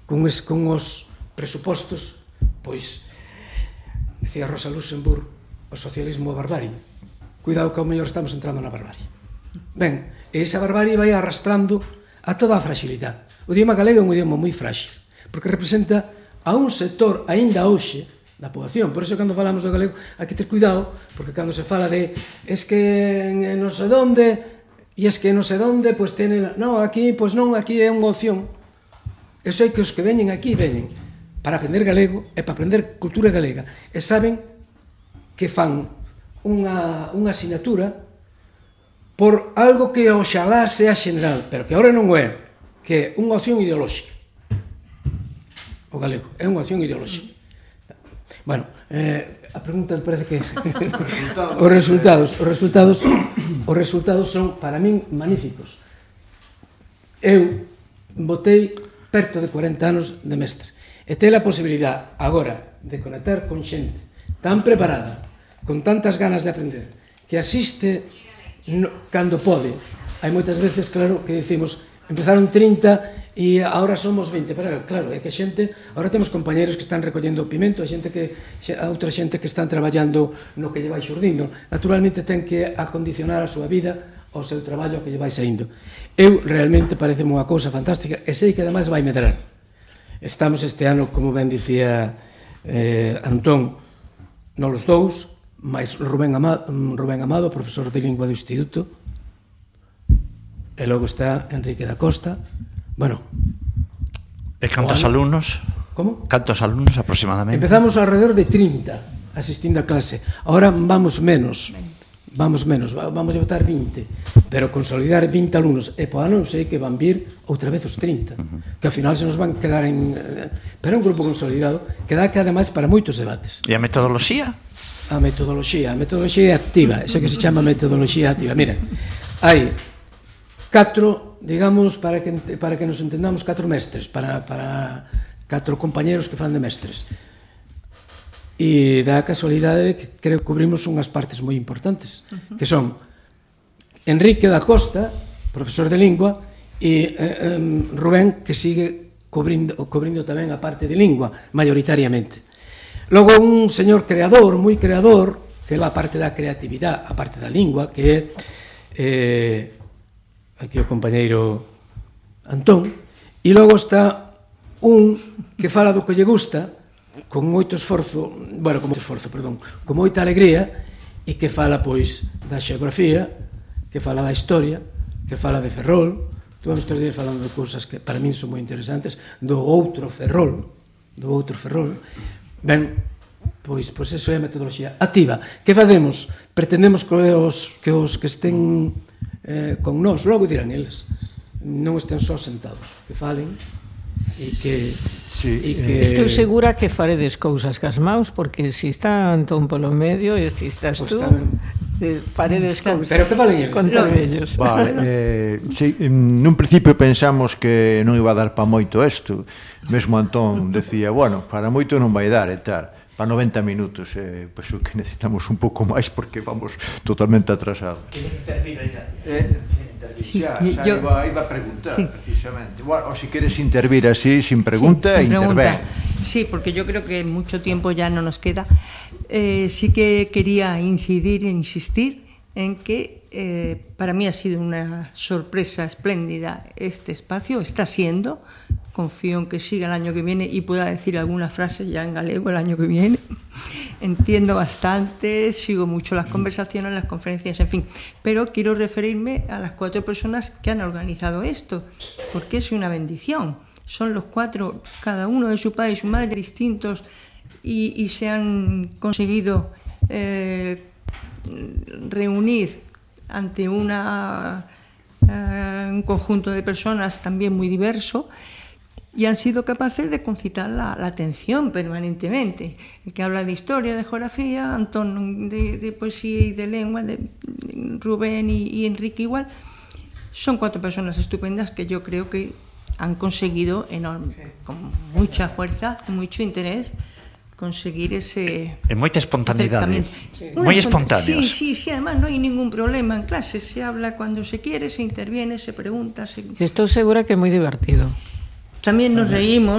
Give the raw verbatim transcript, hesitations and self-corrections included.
con, es, con os presupostos, pois, decía Rosa Luxemburg, o socialismo a barbarie. Cuidado que ao mellor estamos entrando na barbarie. Ben, e esa barbarie vai arrastrando a toda a fragilidade. O idioma galego é un idioma moi frágil, porque representa a un sector aínda hoxe da poboación. Por iso, cando falamos do galego, hai que ter cuidado, porque cando se fala de es que non sei onde, e es que non sei onde, pois tenen... Non, aquí, pois non, aquí é unha opción. Eu sei que os que veñen aquí, veñen para aprender galego e para aprender cultura galega, e saben que fan unha, unha asignatura por algo que oxalá sea xeneral, pero que agora non é, que é unha opción ideolóxica. O galego é unha opción ideolóxica. Bueno, eh, a pregunta me parece que... os resultados, os resultados, os resultados son, para min, magníficos. Eu botei perto de corenta anos de mestre, e ter a posibilidade agora de conectar con xente tan preparada, con tantas ganas de aprender, que asiste no, cando pode. Hai moitas veces, claro, que dicimos, empezaron trinta e agora somos vinte, pero claro, é que xente, agora temos compañeros que están recollendo o pimento, a xente que, a outra xente que están traballando no que lle vai xurdindo. Naturalmente ten que acondicionar a súa vida ao seu traballo que lle vai saindo. Eu, realmente, parece unha cousa fantástica, e sei que ademais vai medrar. Estamos este ano, como ben dicía eh, Antón, nos dous, máis Rubén Amado, Rubén Amado, profesor de lingua do Instituto, e logo está Enrique da Costa. Bueno. E cantos alumnos? Como? Cantos alumnos aproximadamente? Empezamos alrededor de trinta asistindo a clase. Ahora vamos menos. Vamos menos, vamos a botar vinte, pero consolidar vinte alumnos, e po ano sei que van vir outra vez os trinta, que ao final se nos van quedar en... Pero é un grupo consolidado que dá que ademais para moitos debates. E a metodoloxía? A metodoloxía, a metodoloxía é activa, eso que se chama metodoloxía activa. Mira, hai catro, digamos, para que, para que nos entendamos, catro mestres, para, para catro compañeros que fan de mestres. E dá a casualidade que creo que cubrimos unhas partes moi importantes, que son Enrique da Costa, profesor de lingua, e eh, Rubén, que sigue cubrindo, cubrindo tamén a parte de lingua, maioritariamente. Logo, un señor creador, moi creador, que é a parte da creatividade, a parte da lingua, que é eh, aquí o compañeiro Antón, e logo está un que fala do que lle gusta, con moito esforzo, bueno, con moito esforzo, perdón, con moita alegría, e que fala, pois, da xeografía, que fala da historia, que fala de Ferrol. Estamos estes días falando de cousas que para min son moi interesantes, do outro Ferrol, do outro Ferrol. Ben, pois, pois eso é a metodoloxía activa. Que facemos? Pretendemos que os que, os que estén eh, con nós, logo dirán eles, non estén só sentados, que falen, e que, sí, e que... Estou segura que faredes cousas cas maus, porque se está Antón polo medio e se estás pues tú, tamén... faredes cousas. Pero que falen eles? Contra ellos. Vale, eh, sí, nun principio pensamos que non iba a dar pa moito isto. Mesmo Antón decía, bueno, para moito non vai dar e tal. Para noventa minutos, eh, pois o que necesitamos un pouco máis porque vamos totalmente atrasados. Eh, Sí, xa, xa yo, iba, iba a preguntar, sí. precisamente. Bueno, o si queres intervir así, sin pregunta, sí, sin interven. pregunta. Sí, porque yo creo que mucho tiempo ya no nos queda. Eh, sí que quería incidir e insistir en que eh, para mí ha sido una sorpresa espléndida este espacio, está siendo. Confío en que siga el año que viene y pueda decir alguna frase ya en galego el año que viene. Entiendo bastante, sigo mucho las conversaciones, las conferencias, en fin. Pero quiero referirme a las cuatro personas que han organizado esto, porque es una bendición. Son los cuatro, cada uno de su padre y su madre, distintos, y, y se han conseguido eh, reunir ante una, eh, un conjunto de personas también muy diverso, y han sido capaces de concitar la, la atención permanentemente. El que habla de historia, de geografía, Antón de, de poesía y de lengua, de, de Rubén y, y Enrique igual. Son cuatro personas estupendas que yo creo que han conseguido enorme, con mucha fuerza, con mucho interés, conseguir ese... E moita espontaneidade. Sí. Moi espontáneos. Sí, sí, sí, además no hay ningún problema en clase. Se habla cuando se quiere, se interviene, se pregunta. Se... Estou segura que é moi divertido. También nos reímos.